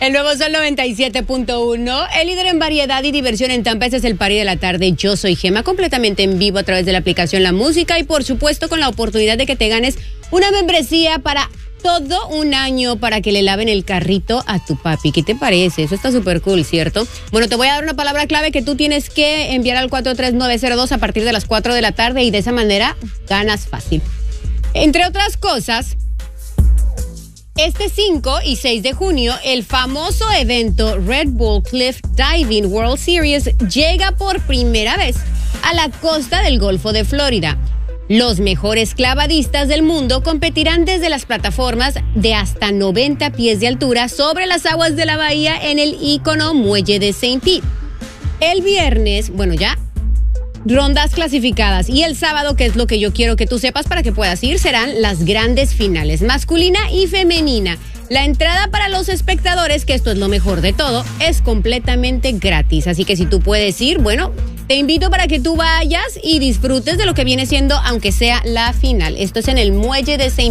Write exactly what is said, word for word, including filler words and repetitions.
El nuevo Sol noventa y siete punto uno, el líder en variedad y diversión en Tampa. Este es el Party de la tarde. Yo soy Gema, completamente en vivo a través de la aplicación La Música y por supuesto con la oportunidad de que te ganes una membresía para todo un año para que le laven el carrito a tu papi. ¿Qué te parece? Eso está súper cool, ¿cierto? Bueno, te voy a dar una palabra clave que tú tienes que enviar al cuatro tres nueve cero dos a partir de las cuatro de la tarde y de esa manera ganas fácil. Entre otras cosas, este cinco y seis de junio, el famoso evento Red Bull Cliff Diving World Series llega por primera vez a la costa del Golfo de Florida. Los mejores clavadistas del mundo competirán desde las plataformas de hasta noventa pies de altura sobre las aguas de la bahía en el ícono muelle de Saint Pete. El viernes, bueno ya, rondas clasificadas y el sábado, que es lo que yo quiero que tú sepas para que puedas ir, serán las grandes finales, masculina y femenina. La entrada para los espectadores, que esto es lo mejor de todo, es completamente gratis. Así que si tú puedes ir, bueno, te invito para que tú vayas y disfrutes de lo que viene siendo, aunque sea la final. Esto es en el muelle de Saint